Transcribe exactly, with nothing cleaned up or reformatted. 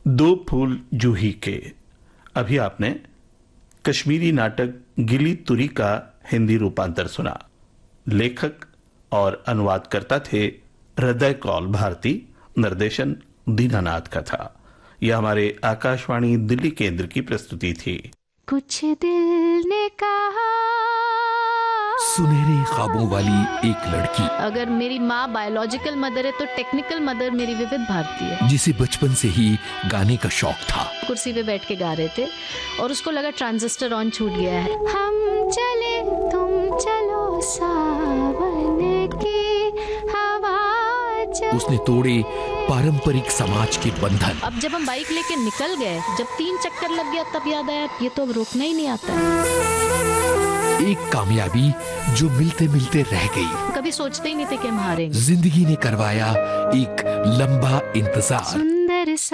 दो फूल जूही के। अभी आपने कश्मीरी नाटक गिली तुरी का हिंदी रूपांतर सुना। लेखक और अनुवादकर्ता थे हृदय कौल भारती, निर्देशन दीनानाथ का था। यह हमारे आकाशवाणी दिल्ली केंद्र की प्रस्तुति थी। कुछ दिल ने कहा, सुनहरे ख्वाबों वाली एक लड़की। अगर मेरी माँ बायोलॉजिकल मदर है तो टेक्निकल मदर मेरी विविध भारती है, जिसे बचपन से ही गाने का शौक था। कुर्सी पे बैठ के गा रहे थे और उसको लगा ट्रांजिस्टर ऑन छूट गया है। हम चले तुम चलो सावन की हवा चले। उसने तोड़े पारंपरिक समाज के बंधन। अब जब हम बाइक लेके निकल गए, जब तीन चक्कर लग गया तब याद आया ये तो अब रोकना ही नहीं आता है। एक कामयाबी जो मिलते मिलते रह गई। कभी सोचते ही नहीं थे कि हम हारेंगे। जिंदगी ने करवाया एक लंबा इंतजार। सुंदर